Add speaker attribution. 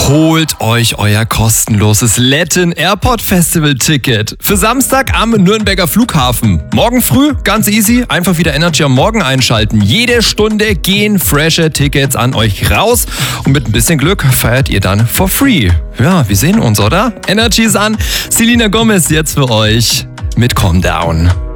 Speaker 1: Holt euch euer kostenloses Latin Airport Festival Ticket für Samstag am Nürnberger Flughafen. Morgen früh, ganz easy, einfach wieder Energy am Morgen einschalten. Jede Stunde gehen frische Tickets an euch raus und mit ein bisschen Glück feiert ihr dann for free. Ja, wir sehen uns, oder? Energy ist an. Selena Gomez jetzt für euch mit Calm Down.